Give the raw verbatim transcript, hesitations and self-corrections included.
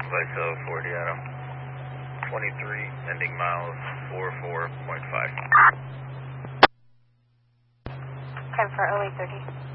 Viso forty Adam. twenty-three, ending miles four four point five. Time for oh eight thirty.